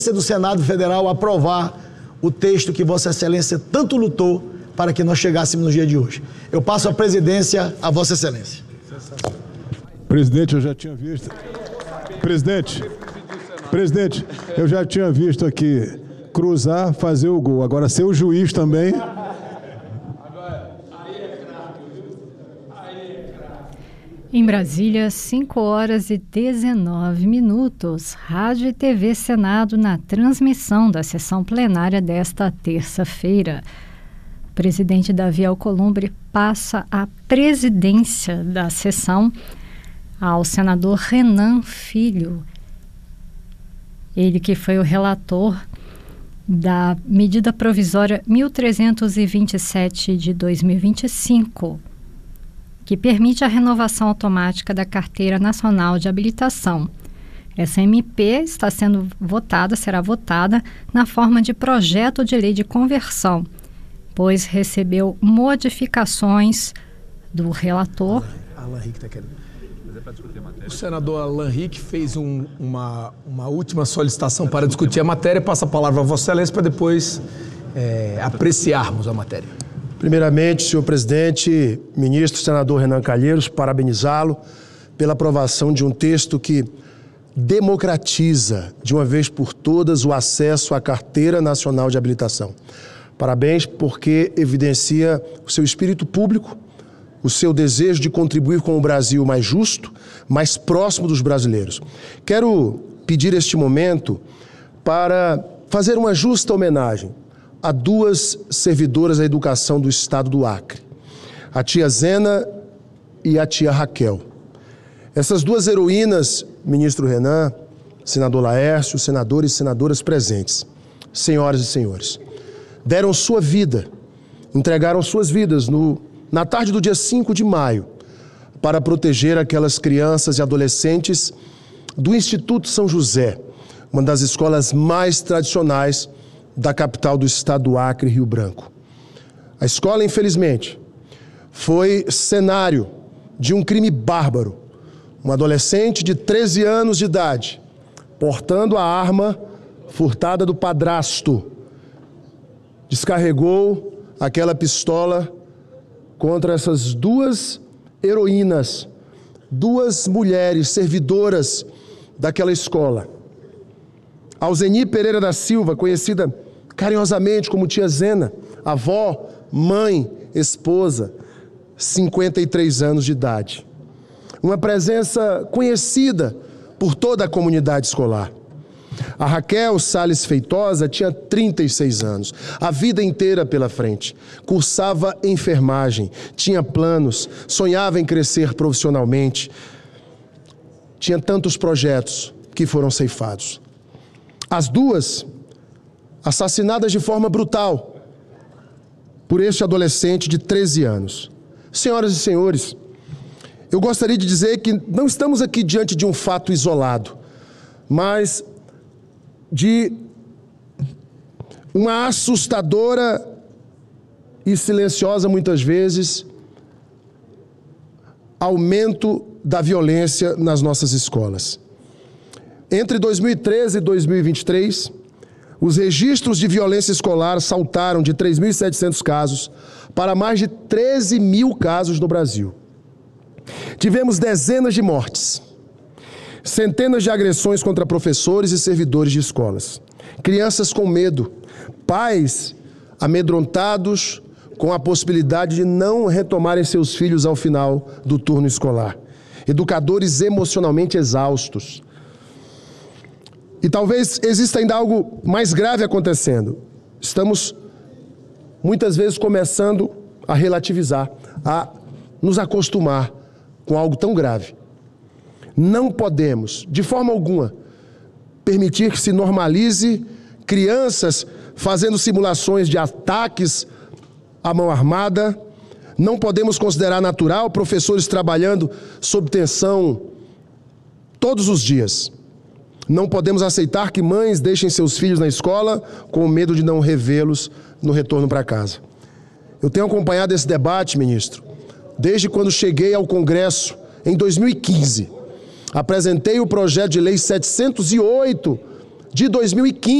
do Senado Federal aprovar o texto que Vossa Excelência tanto lutou para que nós chegássemos no dia de hoje. Eu passo a presidência a Vossa Excelência. Presidente, eu já tinha visto... Presidente, eu já tinha visto aqui cruzar, fazer o gol. Agora, ser o juiz também... Em Brasília, 5h19. Rádio e TV Senado na transmissão da sessão plenária desta terça-feira. O presidente Davi Alcolumbre passa a presidência da sessão ao senador Renan Filho. Ele que foi o relator da medida provisória 1327 de 2025, que permite a renovação automática da Carteira Nacional de Habilitação. Essa MP será votada na forma de projeto de lei de conversão, pois recebeu modificações do relator. O senador Alan Rick fez uma última solicitação para discutir a matéria. Passa a palavra a Vossa Excelência para depois apreciarmos a matéria. Primeiramente, senhor presidente, ministro, senador Renan Calheiros, parabenizá-lo pela aprovação de um texto que democratiza, de uma vez por todas, o acesso à Carteira Nacional de Habilitação. Parabéns, porque evidencia o seu espírito público, o seu desejo de contribuir com o Brasil mais justo, mais próximo dos brasileiros. Quero pedir este momento para fazer uma justa homenagem a duas servidoras da educação do estado do Acre, a tia Zena e a tia Raquel. Essas duas heroínas, ministro Renan, senador Laércio, senadores e senadoras presentes, senhoras e senhores, deram sua vida, entregaram suas vidas na tarde do dia 5 de maio para proteger aquelas crianças e adolescentes do Instituto São José, uma das escolas mais tradicionais da capital do estado do Acre, Rio Branco. A escola, infelizmente, foi cenário de um crime bárbaro. Um adolescente de 13 anos de idade, portando a arma furtada do padrasto, descarregou aquela pistola contra essas duas heroínas, duas mulheres servidoras daquela escola. Alzeni Pereira da Silva, conhecida carinhosamente como tia Zena, avó, mãe, esposa, 53 anos de idade. Uma presença conhecida por toda a comunidade escolar. A Raquel Salles Feitosa tinha 36 anos, a vida inteira pela frente. Cursava enfermagem, tinha planos, sonhava em crescer profissionalmente. Tinha tantos projetos que foram ceifados. As duas, assassinadas de forma brutal por este adolescente de 13 anos. Senhoras e senhores, eu gostaria de dizer que não estamos aqui diante de um fato isolado, mas de uma assustadora e silenciosa, muitas vezes, aumento da violência nas nossas escolas. Entre 2013 e 2023, os registros de violência escolar saltaram de 3.700 casos para mais de 13 mil casos no Brasil. Tivemos dezenas de mortes, centenas de agressões contra professores e servidores de escolas, crianças com medo, pais amedrontados com a possibilidade de não retomarem seus filhos ao final do turno escolar, educadores emocionalmente exaustos. E talvez exista ainda algo mais grave acontecendo. Estamos, muitas vezes, começando a relativizar, a nos acostumar com algo tão grave. Não podemos, de forma alguma, permitir que se normalize crianças fazendo simulações de ataques à mão armada. Não podemos considerar natural professores trabalhando sob tensão todos os dias. Não podemos aceitar que mães deixem seus filhos na escola com medo de não revê-los no retorno para casa. Eu tenho acompanhado esse debate, ministro, desde quando cheguei ao Congresso em 2015. Apresentei o projeto de lei 708 de 2015.